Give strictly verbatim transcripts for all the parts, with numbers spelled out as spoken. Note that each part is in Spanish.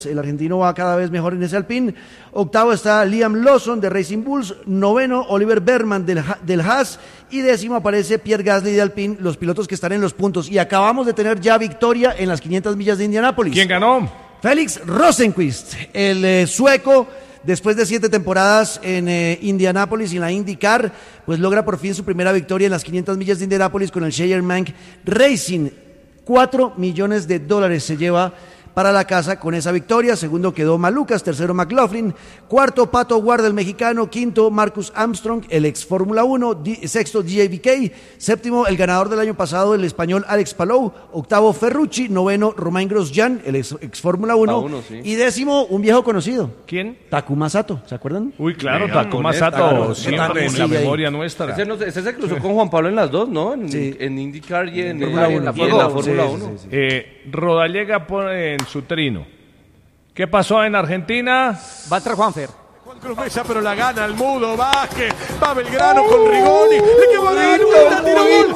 El argentino va cada vez mejor en ese Alpine. Octavo está Liam Lawson de Racing Bulls. Noveno, Oliver Bergman del, del Haas. Y décimo aparece Pierre Gasly de Alpine, los pilotos que están en los puntos. Y acabamos de tener ya victoria en las quinientas millas de Indianápolis. ¿Quién ganó? Félix Rosenqvist, el eh, sueco. Después de siete temporadas en eh, Indianápolis y en la IndyCar, pues logra por fin su primera victoria en las quinientas millas de Indianápolis con el Scheyermank Racing. Cuatro millones de dólares se lleva para la casa con esa victoria. Segundo quedó Malucas, tercero McLaughlin, cuarto Pato Ward el mexicano, quinto Marcus Armstrong, el ex Fórmula uno, D- sexto D J B K, séptimo el ganador del año pasado, el español Alex Palou, octavo Ferrucci, noveno Romain Grosjean, el ex, ex Fórmula uno, uno, sí. y décimo un viejo conocido. ¿Quién? Takuma Sato, ¿se acuerdan? Uy, claro, Vean, Takuma honesta, Sato, claro, siempre en la sí, ahí. memoria nuestra. Ese, no, ese se cruzó con Juan Pablo en las dos, ¿no? En, Sí. en IndyCar y en, Fórmula en uno. la Y Fórmula sí, Fórmula sí, uno. sí, sí. Eh, Rodallega pone en su trino. ¿Qué pasó en Argentina? Va a entrar Juanfer. Juan Cruz Mesa, pero la gana el Mudo, Vázquez, va Belgrano con Rigoni, le quedó a Belgrano, tiro gol,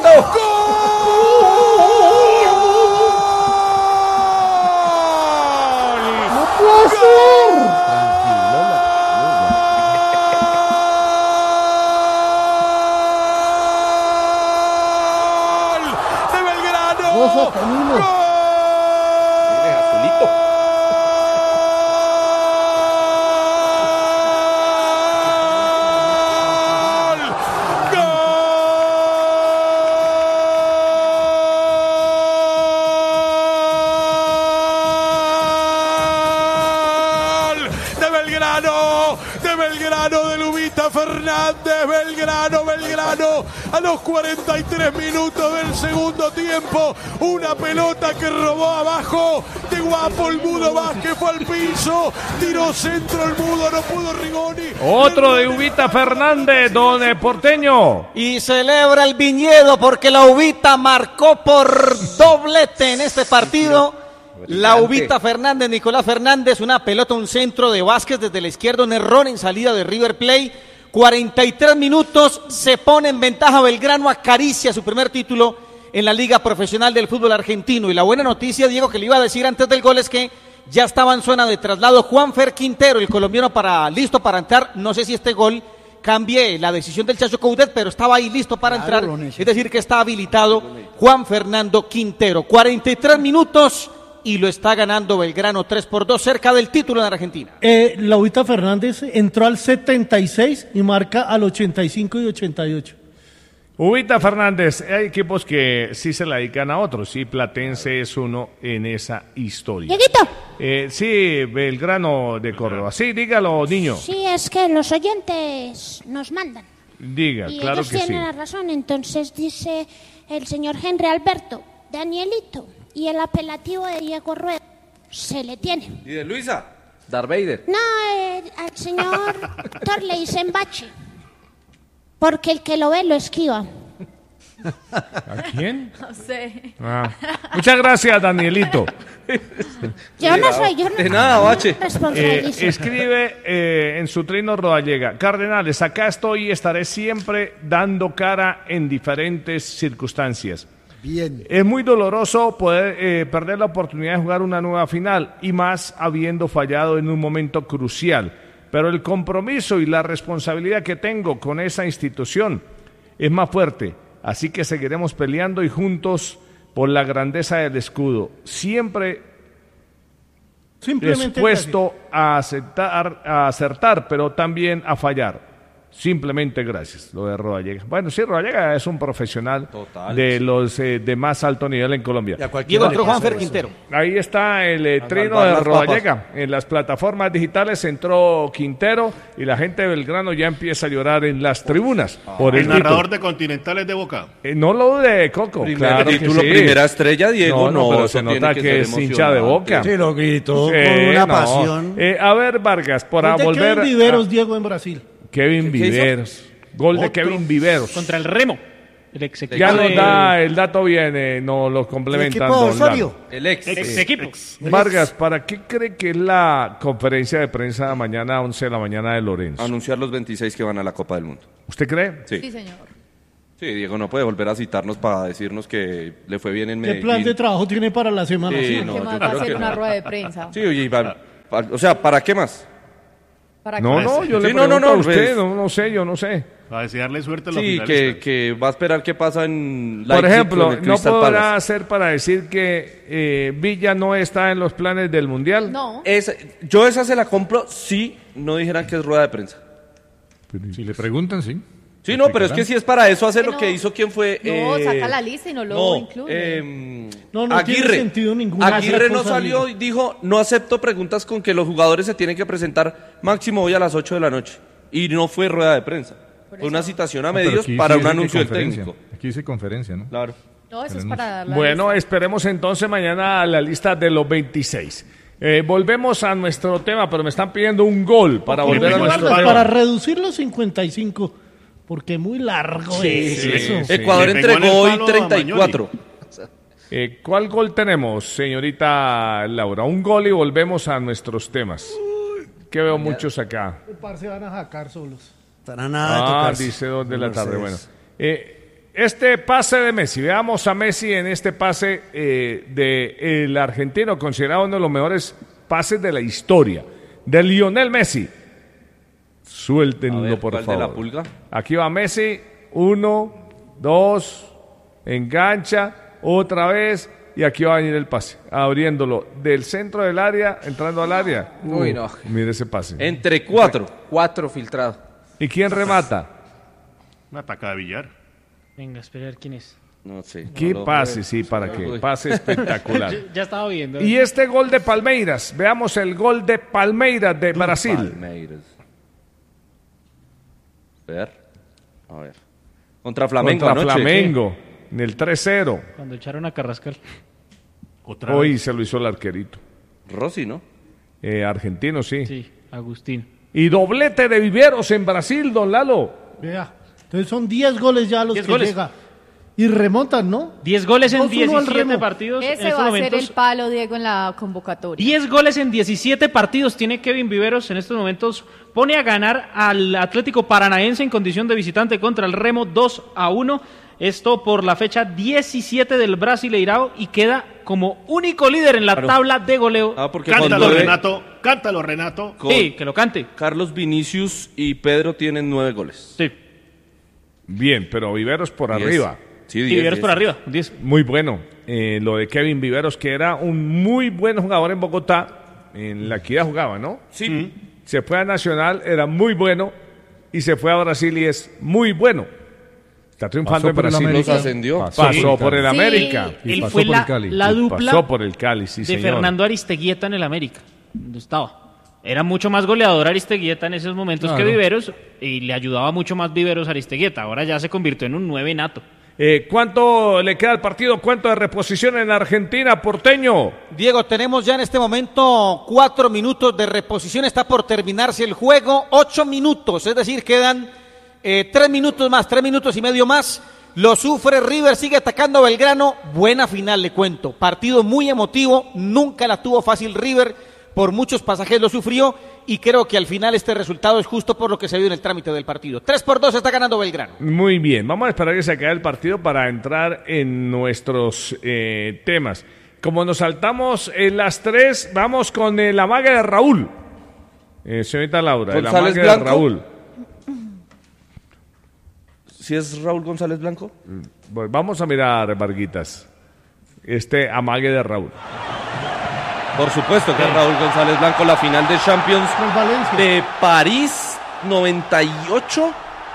¡gol! ¡No puede ser! ¡Gol de Belgrano! Ojo, Camilo. ¡Gol! De Belgrano, de Belgrano, de Lubita Fernández, Belgrano, Belgrano, a los cuarenta y tres minutos del segundo tiempo, una pelota que robó abajo, de guapo el Mudo Vázquez, fue al piso, tiró centro el Mudo, no pudo Rigoni. Otro de Ubita Fernández, don eh, Porteño. Y celebra el viñedo porque la Ubita marcó por doblete en este partido. La Ubita Fernández, Nicolás Fernández, una pelota, un centro de Vázquez desde la izquierda, un error en salida de River Plate. cuarenta y tres minutos, se pone en ventaja Belgrano, acaricia su primer título en la Liga Profesional del Fútbol Argentino. Y la buena noticia, Diego, que le iba a decir antes del gol es que ya estaba en zona de traslado Juanfer Quintero, el colombiano, para listo para entrar. No sé si este gol cambie la decisión del Chacho Coudet, pero estaba ahí listo para Claro, entrar. lo Es necesita. decir, que está habilitado Juan Fernando Quintero. cuarenta y tres minutos y lo está ganando Belgrano tres por dos, cerca del título en Argentina. Eh, Laurita Fernández entró al setenta y seis y marca al ochenta y cinco y ochenta y ocho. Ubita Fernández, hay equipos que sí se la dedican a otros, y Platense es uno en esa historia. Dieguito, Eh, sí, Belgrano de Córdoba. Sí, dígalo, niño. sí, es que los oyentes nos mandan. Diga, Y claro ellos que sí. tienen la razón. Entonces dice el señor Henry Alberto, Danielito, y el apelativo de Diego Rueda se le tiene. ¿Y de Luisa? Darth Vader. No, eh, al señor Thor le dicen bache, porque el que lo ve lo esquiva. ¿A quién? No sé. Ah. Muchas gracias, Danielito. Yo no soy, yo no De nada, bache. Eh, responsabilizo. escribe eh, en su trino Rodallega: Cardenales, acá estoy y estaré siempre dando cara en diferentes circunstancias. Bien. Es muy doloroso poder eh, perder la oportunidad de jugar una nueva final, y más habiendo fallado en un momento crucial. Pero el compromiso y la responsabilidad que tengo con esa institución es más fuerte. Así que seguiremos peleando y juntos por la grandeza del escudo. Siempre Simplemente dispuesto a aceptar, a acertar, pero también a fallar. Simplemente gracias, lo de Rodallega. Bueno, sí, Rodallega es un profesional Total. de los eh, de más alto nivel en Colombia. Diego entró Juanfer Quintero. Ahí está el eh, trino salvar de las Rodallega. En las plataformas digitales entró Quintero y la gente de Belgrano ya empieza a llorar en las tribunas por el, El narrador título. de Continentales de Boca. Eh, no lo de Coco, Primer claro que título, sí. primera estrella, Diego. No, no, pero eso se tiene nota que, ser es hincha de Boca. emocionante. Sí, lo gritó Sí, con una no. pasión. Eh, a ver, Vargas, para Gol de volver Kevin Viveros, a Diego, en Brasil. Kevin ¿Qué hizo? Viveros. Gol de Otro. Kevin Viveros. Contra el Remo. El ex equipo Ya nos de- da el dato bien, eh, nos lo complementan. equipo de don Osorio. Lalo. El ex. ex equipo. Vargas, ¿para qué cree que es la conferencia de prensa mañana a once de la mañana de Lorenzo? Anunciar los veintiséis que van a la Copa del Mundo. ¿Usted cree? Sí. Sí, señor. Sí, Diego no puede volver a citarnos para decirnos que le fue bien en ¿Qué Medellín. plan de trabajo tiene para la semana? Sí, Sí. no, ¿Qué yo más va a creo hacer que una no. rueda de prensa? Sí, oye, Iván, O sea, ¿para qué más? ¿Para No, qué? no, yo le Sí, pregunto no, no, a no, usted, pues- no, no sé, yo no sé. Para desearle suerte a los Sí, finalistas. que, que va a esperar qué pasa en Por Leipzig ejemplo, con el ¿no Crystal podrá Palace. ser para decir que eh, Villa no está en los planes del Mundial? No. Esa- yo esa se la compro si no dijeran que es rueda de prensa. Si le preguntan, sí. Sí, no, pero es que si es para eso hacer Que lo que no. hizo quien fue... No, eh, saca la lista y no lo no, incluye. em, No, no tiene Aguirre. sentido ninguna Aguirre no cosa, salió amigo. y dijo, no acepto preguntas con que los jugadores se tienen que presentar máximo hoy a las ocho de la noche. Y no fue rueda de prensa. Fue una citación a medios para un anuncio del técnico. Aquí dice conferencia, ¿no? Claro. No, eso es para dar la Bueno, lista. esperemos entonces mañana a la lista de los veintiséis. Eh, volvemos a nuestro tema, pero me están pidiendo un gol para Y volver a muy nuestro largo, tema. para reducir los cincuenta y cinco, porque muy largo es sí, eso. sí. Ecuador Le pegó en el entregó hoy palo a treinta y cuatro. Eh, ¿Cuál gol tenemos, señorita Laura? Un gol y volvemos a nuestros temas. Que veo muchos acá. Parce, van a jacar solos. Estará nada de Ah, tocarse. dice dos de la tarde. Bueno, Mercedes. Eh, este pase de Messi, veamos a Messi en este pase eh, de el argentino, considerado uno de los mejores pases de la historia, de Lionel Messi. Suéltenlo, A ver, por ¿cuál de favor. la pulga? Aquí va Messi, uno, dos, engancha, otra vez, y aquí va a venir el pase, abriéndolo del centro del área, entrando al área. Uy, no. Mire ese pase. Entre cuatro. Cuatro filtrados. ¿Y quién remata? Una ataca de billar. Venga, esperar quién es. No sé. ¿Qué no lo- pase? Sí, para qué. Uy. Pase espectacular. Ya, ya estaba viendo. Y este gol de Palmeiras, veamos el gol de Palmeiras de Brasil. Palmeiras. A ver. A ver. Contra Flamengo Contra anoche. Flamengo, en el tres cero. Cuando echaron a Carrascal. Otra Hoy vez. se lo hizo el arquerito. ¿Qué? Rossi, ¿no? Eh, argentino, sí. Sí, Agustín. Y doblete de Viveros en Brasil, don Lalo. Vea, entonces son diez goles ya los diez que goles. llega. Y remontan, ¿no? diez goles en dos uno al diecisiete Remo. partidos. en Ese estos va a ser momentos. el palo, Diego, en la convocatoria. diez goles en diecisiete partidos tiene Kevin Viveros en estos momentos. Pone a ganar al Atlético Paranaense en condición de visitante contra el Remo dos a uno. Esto por la fecha diecisiete del Brasileirao y queda como único líder en la Claro. tabla de goleo. Ah, porque Cántalo, cuando ve- Renato. Cántalo, Renato. con Sí, que lo cante. Carlos Vinicius y Pedro tienen nueve goles. Sí. Bien, pero Viveros por Diez. arriba. Sí, Y diez, Viveros diez. por arriba. diez. Muy bueno. Eh, lo de Kevin Viveros, que era un muy buen jugador en Bogotá. En la Equidad jugaba, ¿no? Sí. Se fue a Nacional, era muy bueno. Y se fue a Brasil y es muy bueno. Está triunfando Pasó en por el Brasil. América. Los ascendió. Pasó por el Sí. América. Y Él pasó fue por la, el Cali. la Y dupla pasó por el Cali, sí, de señor. Fernando Aristeguieta en el América, donde estaba. Era mucho más goleador Aristeguieta en esos momentos Claro. que Viveros y le ayudaba mucho más Viveros a Aristeguieta. Ahora ya se convirtió en un nueve nato. Eh, ¿Cuánto le queda al partido? ¿Cuánto de reposición en Argentina, porteño? Diego, tenemos ya en este momento cuatro minutos de reposición. Está por terminarse el juego. Ocho minutos, es decir, quedan eh, tres minutos más, tres minutos y medio más. Lo sufre River, sigue atacando a Belgrano. Buena final, le cuento. Partido muy emotivo. Nunca la tuvo fácil River. Por muchos pasajes lo sufrió. Y creo que al final este resultado es justo por lo que se vio en el trámite del partido. tres por dos está ganando Belgrano. Muy bien, vamos a esperar que se acabe el partido para entrar en nuestros eh, temas. Como nos saltamos en las tres, vamos con el amague de Raúl. Eh, señorita Laura, el González amague de Blanco. Raúl. ¿Sí es Raúl González Blanco? Bueno, vamos a mirar, Varguitas, este amague de Raúl. Por supuesto que es Raúl González Blanco, la final de Champions Con Valencia. de París noventa y ocho.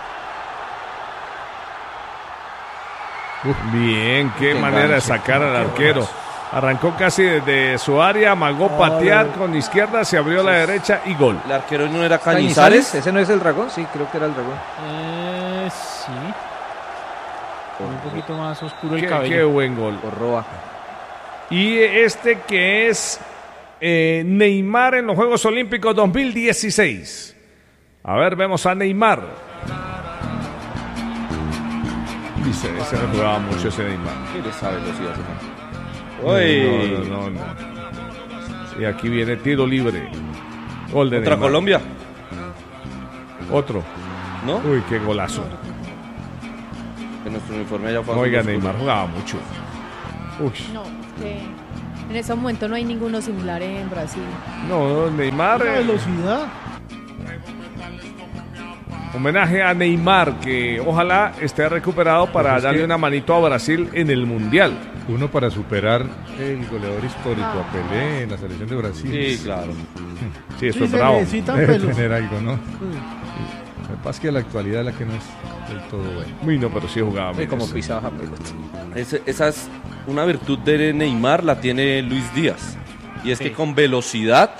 Bien, qué Qué manera de enganche. sacar al arquero. Arrancó casi desde su área, amagó patear con izquierda, se abrió a la derecha y gol. El arquero no era Cañizares, Cañizares. ese no es el dragón, sí, creo que era el dragón. Eh, sí. Un poquito más oscuro el Qué, cabello. qué buen gol. Corroa. Y este que es eh, Neymar en los Juegos Olímpicos dos mil dieciséis. A ver, vemos a Neymar. Dice, se le jugaba mucho ese Neymar. ¿Qué le sabe velocidad? No, Uy. no, no, no. Y aquí viene tiro libre. Gol de Contra Neymar. Colombia, Otro. ¿no? Uy, qué golazo. Que nuestro uniforme ya fue Oiga, azul oscuro. Neymar jugaba mucho. Uy. No, es que En ese momento no hay ninguno similar en Brasil. No, Neymar. La velocidad. Homenaje a Neymar, que ojalá esté recuperado para pues darle una manito a Brasil en el Mundial. Uno para superar el goleador histórico ah. a Pelé en la selección de Brasil. Sí, claro. Sí, eso sí, es bravo. Debe tener algo, ¿no? Sí. Lo que pasa es que la actualidad es la que no es del todo buena. Muy no, pero sí jugaba bien. Como pisaba a pelota. Es, esa es una virtud de Neymar, la tiene Luis Díaz. Y es sí. que con velocidad,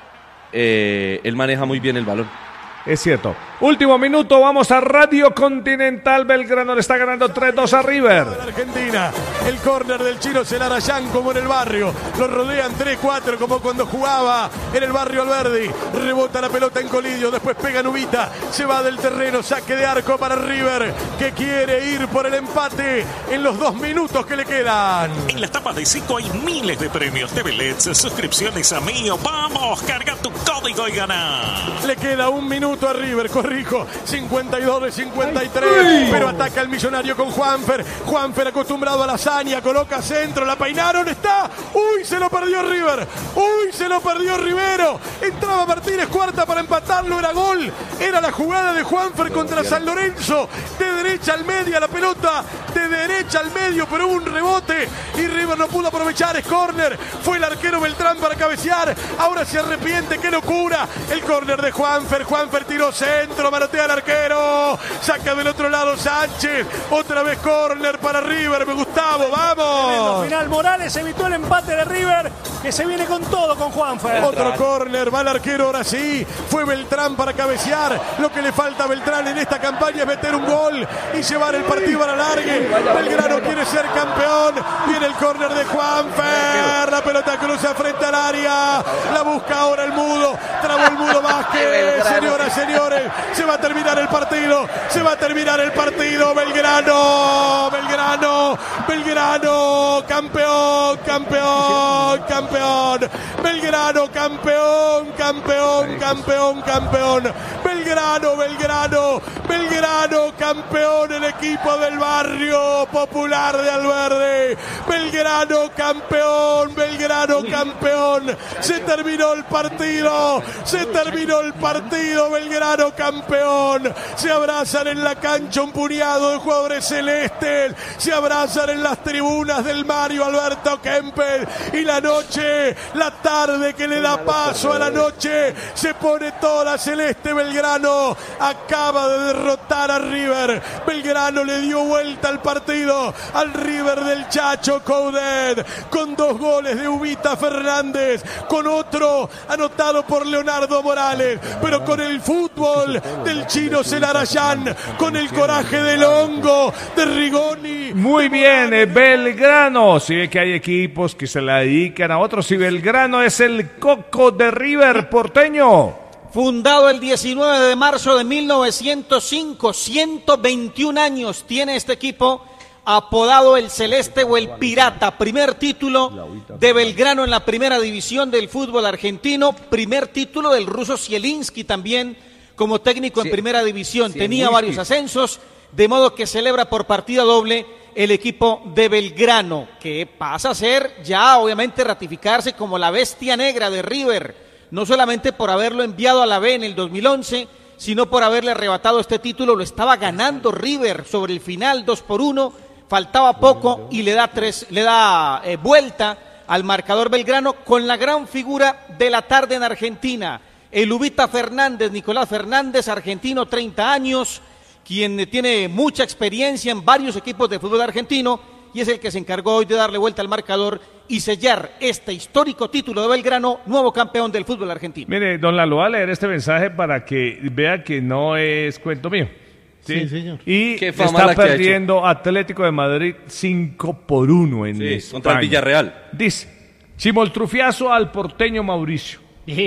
eh, él maneja muy bien el balón. Es cierto. Último minuto, vamos a Radio Continental. Belgrano le está ganando tres dos a River. Argentina, el córner del chino Celarayán como en el barrio. Lo rodean tres cuatro como cuando jugaba en el barrio Alberdi. Rebota la pelota en Colidio, después pega Nubita. Se va del terreno, saque de arco para River, que quiere ir por el empate en los dos minutos que le quedan. En las tapas de cinco hay miles de premios de Belets, suscripciones a Mío. Vamos, carga tu código y gana. Le queda un minuto a River, corrijo, cincuenta y dos de cincuenta y tres, pero ataca el millonario con Juanfer. Juanfer acostumbrado a la hazaña, coloca centro, la peinaron, está. Uy, se lo perdió River. Uy, se lo perdió Rivero. Entraba Martínez Cuarta para empatarlo, era gol. Era la jugada de Juanfer contra San Lorenzo. De derecha al medio la pelota, de derecha al medio, pero hubo un rebote y River no pudo aprovechar. Es córner. Fue el arquero Beltrán para cabecear. Ahora se arrepiente, qué locura. El córner de Juanfer. Juanfer tiró centro, manotea al arquero. Saca del otro lado Sánchez. Otra vez córner para River. Me Gustavo, vamos. Al final Morales evitó el empate de River, que se viene con todo con Juanfer. Otro córner, va el arquero ahora sí. Fue Beltrán para cabecear. Lo que le falta a Beltrán en esta campaña es meter un gol y llevar el partido a la largue. Belgrano quiere ser campeón. Viene el córner de Juanfer. La pelota cruza frente al área. La busca ahora el Mudo. Trabó el Mudo Vázquez. Señoras, señores, se va a terminar el partido. Se va a terminar el partido. Belgrano. Belgrano. Belgrano. Campeón. Campeón. Campeón. Belgrano. Campeón. Campeón. Campeón. Campeón. Belgrano. Belgrano. Belgrano. Campeón. El equipo del barrio popular de Alverde. Belgrano. Campeón. Belgrano. Campeón. Se terminó el partido. Se terminó el partido. Belgrano campeón. Se abrazan en la cancha un puñado de jugadores celestes. Se abrazan en las tribunas del Mario Alberto Kempes. Y la noche, la tarde que le da paso a la noche, se pone toda celeste. Belgrano acaba de derrotar a River. Belgrano le dio vuelta al partido al River del Chacho Coudet, con dos goles de Ubita Fernández, con otro anotado por Leonardo Morales, pero con el fútbol del chino Celarayán, con el coraje del hongo de Rigoni. Muy bien, eh, Belgrano. Si ve que hay equipos que se la dedican a otros, y Belgrano es el coco de River porteño. Fundado el diecinueve de marzo de mil novecientos cinco, ciento veintiún años tiene este equipo, apodado el Celeste o el Pirata. Primer título de Belgrano en la primera división del fútbol argentino, primer título del ruso Zielinski también como técnico en primera división. Tenía varios ascensos, de modo que celebra por partida doble el equipo de Belgrano, que pasa a ser ya obviamente ratificarse como la bestia negra de River, no solamente por haberlo enviado a la B en el dos mil once, sino por haberle arrebatado este título. Lo estaba ganando River sobre el final, dos por uno, faltaba poco y le da tres, le da eh, vuelta al marcador Belgrano con la gran figura de la tarde en Argentina, el Ubita Fernández, Nicolás Fernández, argentino, treinta años, quien tiene mucha experiencia en varios equipos de fútbol argentino y es el que se encargó hoy de darle vuelta al marcador y sellar este histórico título de Belgrano, nuevo campeón del fútbol argentino. Mire, don Lalo, voy a leer este mensaje para que vea que no es cuento mío. Sí, sí señor. Y está perdiendo Atlético de Madrid cinco por uno en sí, España. Contra el Villarreal. Dice, chimoltrufiazo al porteño Mauricio.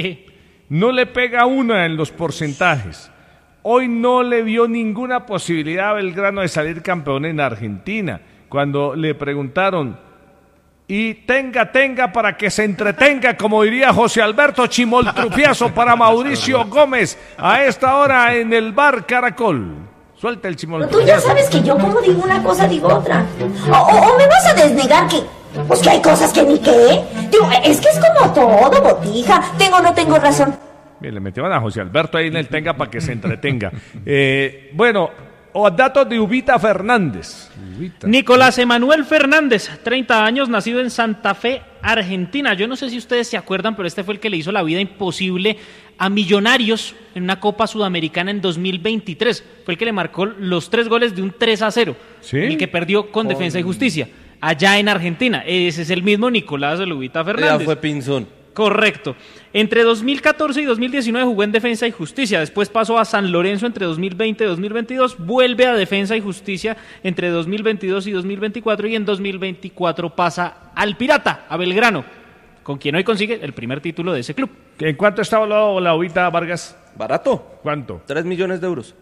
No le pega una en los porcentajes. Hoy no le vio ninguna posibilidad a Belgrano de salir campeón en Argentina. Cuando le preguntaron, y tenga, tenga para que se entretenga, como diría José Alberto, chimoltrufiazo para Mauricio Gómez, a esta hora en el bar Caracol. Suelta el chimoltrufiazo. Tú ya sabes que yo como digo una cosa, digo otra. O, o, o me vas a desnegar que Pues que hay cosas que ni qué. Digo, es que es como todo, botija. Tengo o no tengo razón. Bien, le metieron a José Alberto ahí en el tenga para que se entretenga. Eh, bueno, o datos de Ubita Fernández. Ubita. Nicolás Emanuel Fernández, treinta años, nacido en Santa Fe, Argentina. Yo no sé si ustedes se acuerdan, pero este fue el que le hizo la vida imposible a Millonarios en una Copa Sudamericana en dos mil veintitrés. Fue el que le marcó los tres goles de un tres a cero. ¿Sí? El que perdió con oh. Defensa y Justicia, allá en Argentina. Ese es el mismo Nicolás Ubita Fernández. Ya fue Pinzón. Correcto. Entre dos mil catorce y dos mil diecinueve jugó en Defensa y Justicia, después pasó a San Lorenzo entre dos mil veinte y dos mil veintidós, vuelve a Defensa y Justicia entre dos mil veintidós y dos mil veinticuatro y en dos mil veinticuatro pasa al Pirata, a Belgrano, con quien hoy consigue el primer título de ese club. ¿En cuánto está hablado la Ubita, Vargas? Barato. ¿Cuánto? Tres millones de euros.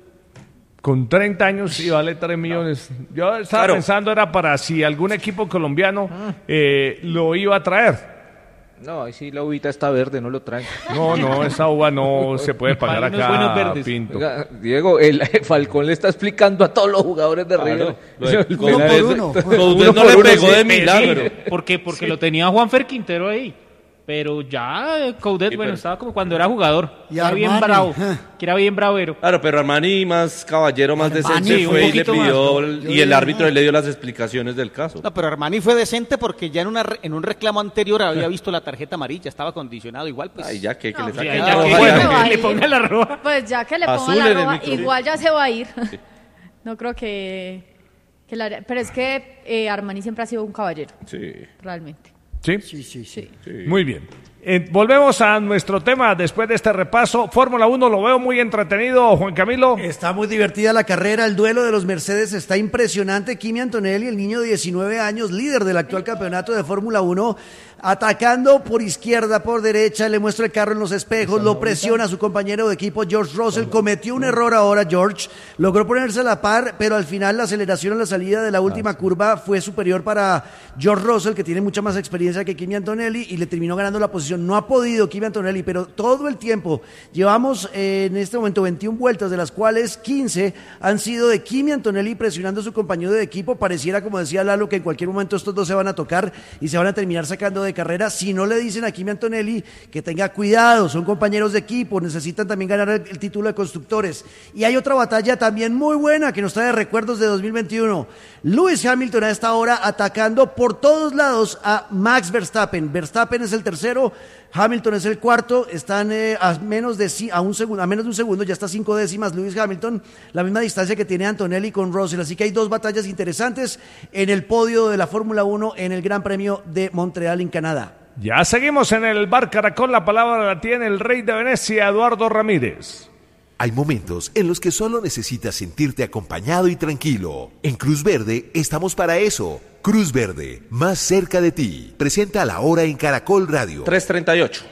Con treinta años y vale tres millones. Yo estaba claro. pensando era para si algún equipo colombiano eh, lo iba a traer. No, ahí sí la uvita está verde, no lo traen. No, no, esa uva no se puede pagar acá, Pinto. Oiga, Diego, el Falcón le está explicando a todos los jugadores de River. Claro, uno por uno. Usted no le pegó de milagro. ¿Por qué? Porque sí. Lo tenía Juanfer Quintero ahí. Pero ya Coudet, sí, bueno, pero... estaba como cuando era jugador. Y era bien bravo, que era bien bravero. Claro, pero Armani más caballero, más Armani, decente fue y le pidió, más, y el árbitro no. le dio las explicaciones del caso. No, pero Armani fue decente porque ya en una en un reclamo anterior había visto la tarjeta amarilla, estaba condicionado igual. Pues. Ay, ya que, que no, le saque ya, ya que, bueno, que le ponga la roja. Pues ya que le ponga la roja, igual ya se va a ir. Sí. No creo que... que la, pero es que eh, Armani siempre ha sido un caballero. Sí. Realmente. ¿Sí? Sí, sí, sí. sí. Muy bien. Eh, volvemos a nuestro tema después de este repaso. Fórmula uno, lo veo muy entretenido, Juan Camilo. Está muy divertida la carrera, el duelo de los Mercedes está impresionante. Kimi Antonelli, el niño de diecinueve años, líder del actual campeonato de Fórmula uno, atacando por izquierda, por derecha, le muestra el carro en los espejos, lo presiona a su compañero de equipo George Russell, cometió un error ahora George, logró ponerse a la par, pero al final la aceleración a la salida de la última curva fue superior para George Russell, que tiene mucha más experiencia que Kimi Antonelli, y le terminó ganando la posición. No ha podido Kimi Antonelli, pero todo el tiempo, llevamos eh, en este momento veintiuna vueltas, de las cuales quince han sido de Kimi Antonelli presionando a su compañero de equipo. Pareciera, como decía Lalo, que en cualquier momento estos dos se van a tocar y se van a terminar sacando de carrera si no le dicen a Kimi Antonelli que tenga cuidado, son compañeros de equipo, necesitan también ganar el, el título de constructores. Y hay otra batalla también muy buena que nos trae recuerdos de dos mil veintiuno. Lewis Hamilton a esta hora atacando por todos lados a Max Verstappen. Verstappen es el tercero, Hamilton es el cuarto, están eh, a menos de a un segundo, a menos de un segundo, ya está a cinco décimas Lewis Hamilton, la misma distancia que tiene Antonelli con Russell, así que hay dos batallas interesantes en el podio de la Fórmula uno en el Gran Premio de Montreal en Canadá. Ya seguimos en el Bar Caracol, la palabra la tiene el rey de Venecia, Eduardo Ramírez. Hay momentos en los que solo necesitas sentirte acompañado y tranquilo. En Cruz Verde estamos para eso. Cruz Verde, más cerca de ti. Presenta la hora en Caracol Radio. tres treinta y ocho.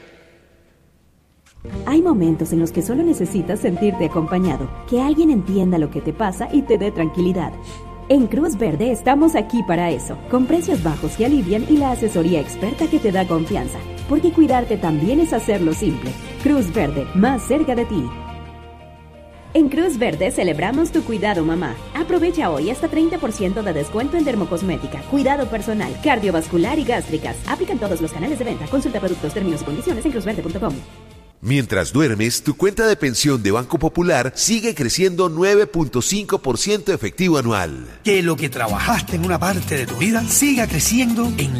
Hay momentos en los que solo necesitas sentirte acompañado, que alguien entienda lo que te pasa y te dé tranquilidad. En Cruz Verde estamos aquí para eso, con precios bajos que alivian y la asesoría experta que te da confianza. Porque cuidarte también es hacerlo simple. Cruz Verde, más cerca de ti. En Cruz Verde celebramos tu cuidado, mamá. Aprovecha hoy hasta treinta por ciento de descuento en dermocosmética, cuidado personal, cardiovascular y gástricas. Aplican todos los canales de venta. Consulta productos, términos y condiciones en cruz verde punto com. Mientras duermes, tu cuenta de pensión de Banco Popular sigue creciendo nueve punto cinco por ciento efectivo anual. Que lo que trabajaste en una parte de tu vida siga creciendo en